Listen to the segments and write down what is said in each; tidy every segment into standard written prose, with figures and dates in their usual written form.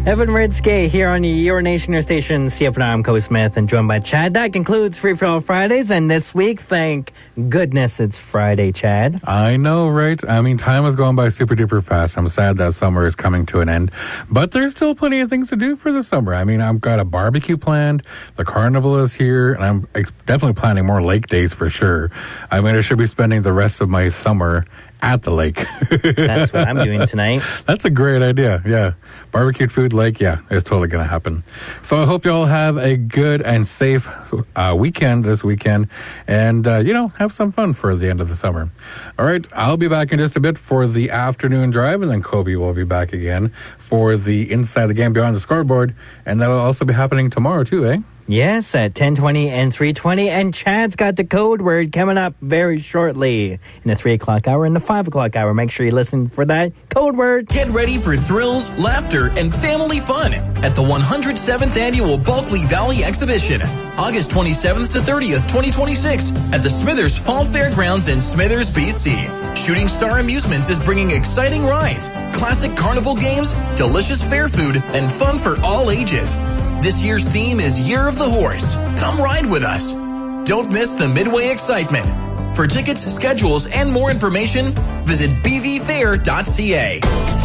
Evan Ritzke here on Your Nation, Your Station, CFNR. I'm Kobe Smith and joined by Chad. That concludes Free For All Fridays, and this week, thank goodness it's Friday, Chad. I know, right? I mean, time is going by super duper fast. I'm sad that summer is coming to an end, but there's still plenty of things to do for the summer. I mean, I've got a barbecue planned, the carnival is here, and I'm definitely planning more lake days for sure. I mean, I should be spending the rest of my summer at the lake. That's what I'm doing tonight. That's a great idea. Yeah. Barbecued food, lake. Yeah, it's totally going to happen. So I hope you all have a good and safe weekend this weekend and, have some fun for the end of the summer. All right. I'll be back in just a bit for the afternoon drive, and then Kobe will be back again for the Inside the Game Beyond the Scoreboard. And that'll also be happening tomorrow too, eh? Yes, at 10:20 and 3:20. And Chad's got the code word coming up very shortly in the 3 o'clock hour and the 5 o'clock hour. Make sure you listen for that code word. Get ready for thrills, laughter, and family fun at the 107th Annual Bulkley Valley Exhibition. August 27th to 30th, 2026 at the Smithers Fall Fairgrounds in Smithers, BC. Shooting Star Amusements is bringing exciting rides, classic carnival games, delicious fair food, and fun for all ages. This year's theme is Year of the Horse. Come ride with us. Don't miss the Midway excitement. For tickets, schedules, and more information, visit bvfair.ca.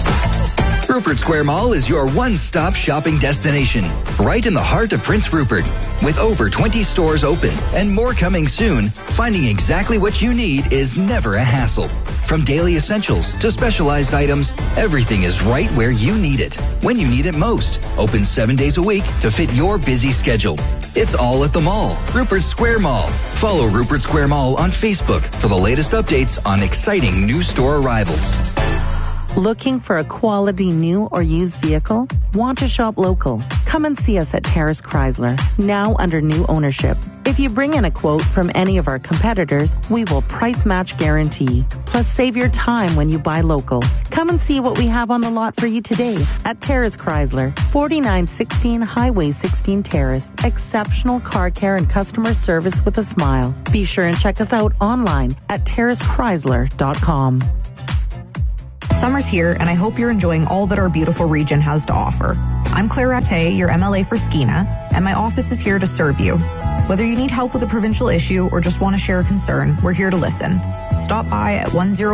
Rupert Square Mall is your one-stop shopping destination, right in the heart of Prince Rupert. With over 20 stores open and more coming soon, finding exactly what you need is never a hassle. From daily essentials to specialized items, everything is right where you need it, when you need it most. Open 7 days a week to fit your busy schedule. It's all at the mall, Rupert Square Mall. Follow Rupert Square Mall on Facebook for the latest updates on exciting new store arrivals. Looking for a quality new or used vehicle? Want to shop local? Come and see us at Terrace Chrysler, now under new ownership. If you bring in a quote from any of our competitors, we will price match guarantee. Plus, save your time when you buy local. Come and see what we have on the lot for you today at Terrace Chrysler, 4916 Highway 16 Terrace. Exceptional car care and customer service with a smile. Be sure and check us out online at terracechrysler.com. Summer's here, and I hope you're enjoying all that our beautiful region has to offer. I'm Claire Rattay, your MLA for Skeena, and my office is here to serve you. Whether you need help with a provincial issue or just want to share a concern, we're here to listen. Stop by at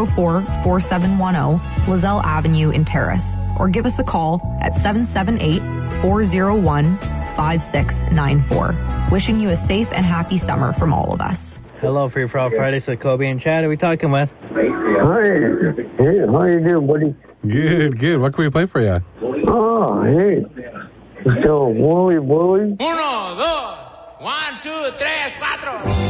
104-4710 Lozelle Avenue in Terrace, or give us a call at 778-401-5694. Wishing you a safe and happy summer from all of us. Hello, Free For All Fridays with Kobe and Chad. Who are we talking with? Hi. Hey, how you doing, buddy? Good. What can we play for you? Oh, hey. So, Wooly. 1, 2, 1, 2, 3, 4.